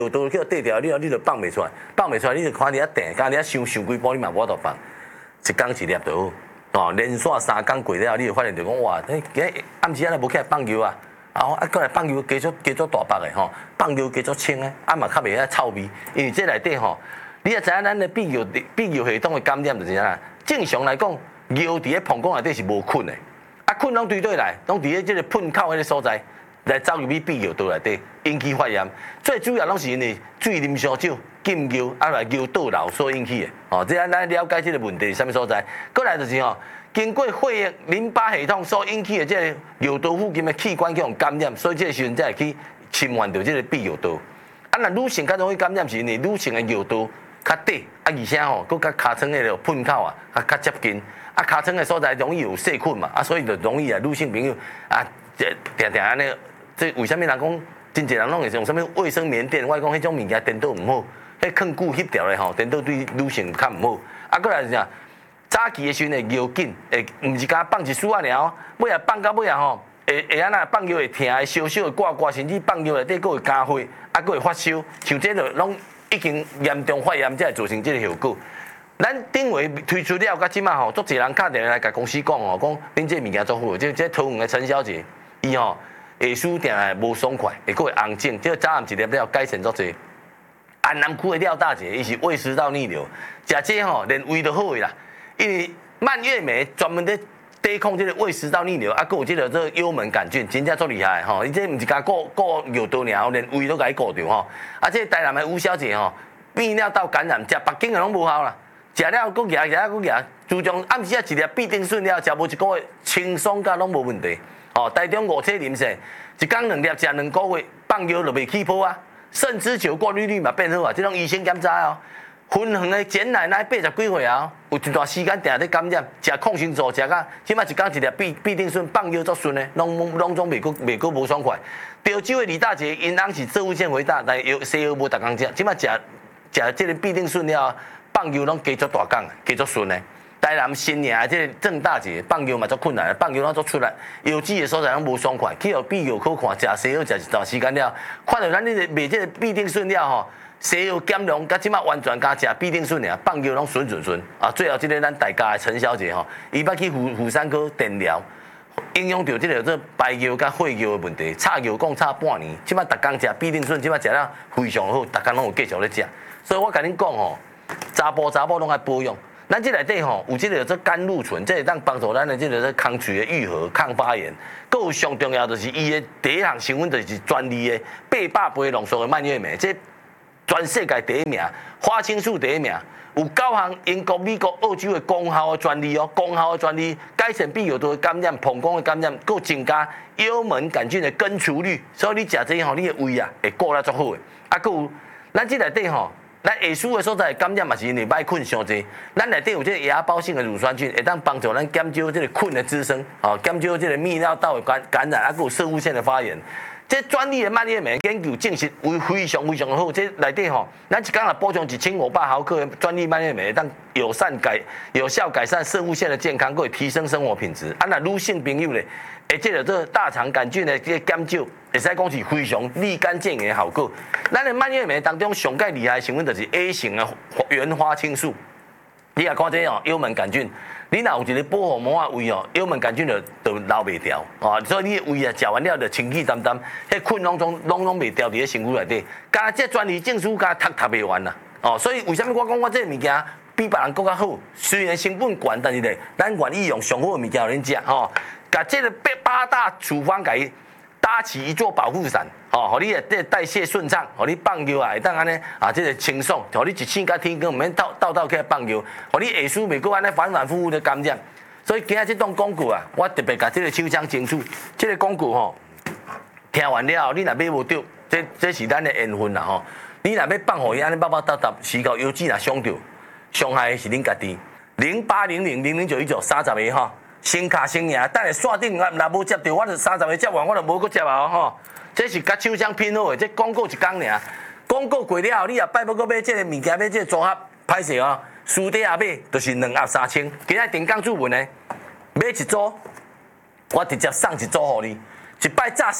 刀叫缀条，你就放袂出来，放袂出来，你就看你遐定，甲你遐想几步，你嘛无法度放，一工一粒就好。哦，连续3工过了，你就发现就讲哇，今暗时仔无起来放球啊，过来放球加足大白的吼，放球加足清的，嘛较袂遐臭味，因为这内底吼，你也知影咱的泌尿系统的感染就是啥？正常来讲，尿伫咧膀胱内底是无菌的，菌拢对对来，拢伫咧即个喷口迄个所在。来走入去泌尿道内底，引起发炎。最主要拢是因为水啉伤少、禁尿来尿倒流所引起的。哦，这咱了解这个问题是啥物所在。过来就是吼，经过血液、淋巴系统所引起的这个尿道附近的器官去感染，所以这个时阵才会去侵犯到这个泌尿道。那女性较容易感染是因为女性的尿道较短，而且吼，佮尻川的喷口较接近，尻川的所在容易有细菌嘛，所以就容易女性朋友定安尼。这为什么人讲真侪人拢会用什么卫生棉垫？我讲迄种物件颠倒唔好，迄坑久翕掉咧吼，颠倒对女性较唔好。过来是啥？早期的时阵会尿紧，唔是敢放一丝仔尔，尾仔放到尾仔吼，会安那放尿会疼，会小小的挂，甚至放尿内底佫会加血，佫会发烧，像这个拢已经严重发炎，才会造成这个效果。咱顶回推出了，到即马吼，足侪人打电话来甲公司讲吼，讲恁这物件做好，这桃园的陈小姐，伊吼。下输定来无爽快，会佫会红肿，这早暗一粒了改善足侪。安南区的廖大姐，伊是胃食道逆流，食这吼连胃都好啦。因为蔓越莓专门在抵抗这个胃食道逆流，佫有这个幽门杆菌，真正足厉害吼。伊这毋是甲顾尿道尔，连胃都甲伊顾着吼。这台南的吴小姐吼，泌尿道感染，食北京的拢无效啦，食了佫牙，食了佫牙，自从暗时一粒必定顺了，食无一个月，轻松甲拢无问题。台中5车啉势，一工2粒食2个月，放尿就袂起泡啊，肾之球过滤率嘛变好啊，这种医生检查哦。分恒的简奶奶80几岁啊，有一段时间定在感染，食抗生素食到，即摆一工一粒必定顺，放尿足顺的，拢总袂过无爽快。潮州的李大姐，因翁是做物腺肥大，但西药无逐工食，即摆食这个必定顺了，放尿拢加足大工，加足顺的。台南新营这个郑大姐放尿嘛足困难，放尿拢足出来，有机的所在拢无爽快，去互泌尿科看，食西药食一段时间了，看到咱这个卖这个必定顺了吼，西药减量，甲即马完全加食必定顺尔，放尿拢顺啊！最后这个咱大家的陈小姐吼，伊捌去妇产科电疗，影响到这个排尿甲血尿的问题，插尿讲插半年，即马逐工食必定顺，即马食了非常好，逐工拢有继续咧食，所以我甲恁讲吼，查甫拢爱保养。咱这内底吼有这个甘露醇，这会当帮助咱的这个空气的愈合、抗发炎。佫有上重要就是伊的第一项成分就是专利的800倍浓缩的蔓越莓，这全世界第一名，花青素第一名，有9项英国、美国、澳洲的功效的专利哦，功效的专利改善泌尿道的感染、膀胱的感染，佫增加幽门杆菌的根除率，所以你食这吼，你的胃啊会顾得足好的。佫有咱这内底吼。咱下输的所在感染嘛是因为歹菌伤济，咱内底有这个芽孢性的乳酸菌，会当帮助咱减少这个菌的滋生，减少这个泌尿道的感染，佫有射物腺的发炎。这专利的蔓越莓研究证实为非常好，这内底吼，咱一工啊补充1500毫克的专利蔓越莓，当有效改善射物腺的健康，佫会提升生活品质。那女性朋友咧，这个大肠杆菌的这个减少，会使讲是非常立竿见影的效果。咱的蔓越莓当中上介厉害的成分就是 A 型的原花青素。你也看这哦，幽门杆菌，你若有一个保护膜的胃哦，幽门杆菌就留袂掉所以你的胃啊，食完了就清气淡淡，迄菌拢袂掉伫咧身躯内底。加这专利证书加读袂完啦所以为什么我讲我这个物件比别人更加好？虽然成本悬，但是咧，咱愿意用上好的物件互恁食甲这个8大处方甲伊搭起一座保护伞。互你的代谢顺畅，互你放尿啊，会当安尼这个清爽，互你一醒甲天光，毋免倒起来放尿，互你下输袂过安尼反反复复的感染。所以今仔这档广告啊，我特别甲这个手枪清楚，这个广告听完了后，你若买无着，这是咱的缘分啦你若要放互伊安尼叭叭哒哒，时到邮寄若伤着，伤害的是恁家己。080000091930个先卡先赢，等下线顶若无接到，我就30个接完，我就无搁接啊这是甲手枪拼好的，这广告一工尔，广告过了后，你也拜要搁买这个物件，买这个组合，歹势书底下买就是2盒3000。今仔定岗主文的，买一组，我直接送一组互你，一摆炸